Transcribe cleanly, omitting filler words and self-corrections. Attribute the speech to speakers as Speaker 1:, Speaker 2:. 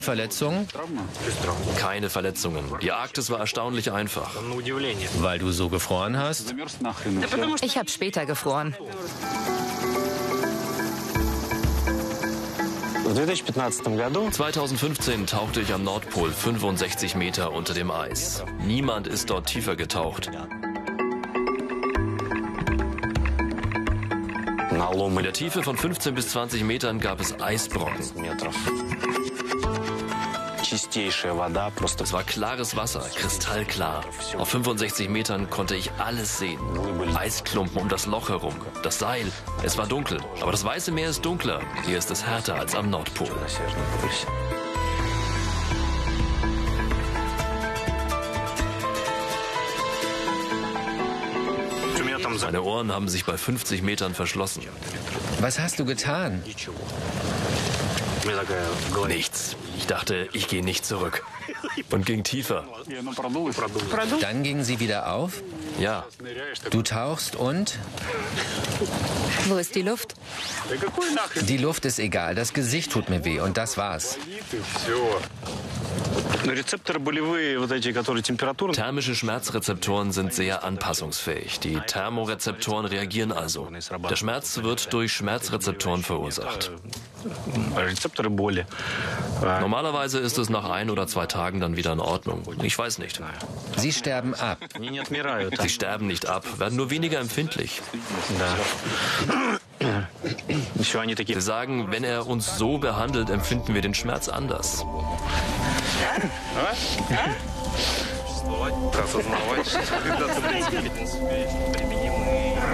Speaker 1: Verletzungen?
Speaker 2: Keine Verletzungen. Die Arktis war erstaunlich einfach.
Speaker 1: Weil du so gefroren hast?
Speaker 3: Ich habe später gefroren.
Speaker 2: 2015 tauchte ich am Nordpol 65 Meter unter dem Eis. Niemand ist dort tiefer getaucht. In der Tiefe von 15 bis 20 Metern gab es Eisbrocken. Es war klares Wasser, kristallklar. Auf 65 Metern konnte ich alles sehen. Eisklumpen um das Loch herum, das Seil. Es war dunkel, aber das Weiße Meer ist dunkler. Hier ist es härter als am Nordpol. Meine Ohren haben sich bei 50 Metern verschlossen.
Speaker 1: Was hast du getan?
Speaker 2: Nichts. Ich dachte, ich gehe nicht zurück. Und ging tiefer.
Speaker 1: Dann gingen sie wieder auf?
Speaker 2: Ja.
Speaker 1: Du tauchst und?
Speaker 3: Wo ist die Luft?
Speaker 1: Die Luft ist egal, das Gesicht tut mir weh und das war's.
Speaker 2: Thermische Schmerzrezeptoren sind sehr anpassungsfähig. Die Thermorezeptoren reagieren also. Der Schmerz wird durch Schmerzrezeptoren verursacht. Normalerweise ist es nach 1 oder 2 Tagen dann wieder in Ordnung. Ich weiß nicht.
Speaker 1: Sie sterben ab.
Speaker 2: Sie sterben nicht ab, werden nur weniger empfindlich. Sie sagen, wenn er uns so behandelt, empfinden wir den Schmerz anders.